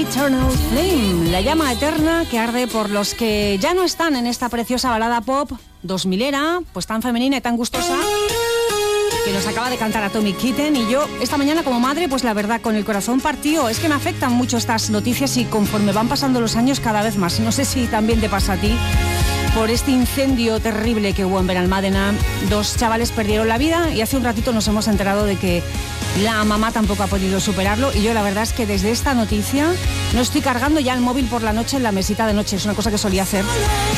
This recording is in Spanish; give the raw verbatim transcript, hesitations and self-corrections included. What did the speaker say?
Eternal Flame, la llama eterna que arde por los que ya no están en esta preciosa balada pop dos milera, pues tan femenina y tan gustosa, que nos acaba de cantar Atomic Kitten. Y yo esta mañana como madre, pues la verdad, con el corazón partido. Es que me afectan mucho estas noticias y conforme van pasando los años cada vez más. No sé si también te pasa a ti. Por este incendio terrible que hubo en Benalmádena, dos chavales perdieron la vida y hace un ratito nos hemos enterado de que la mamá tampoco ha podido superarlo. Y yo la verdad es que desde esta noticia no estoy cargando ya el móvil por la noche en la mesita de noche. Es una cosa que solía hacer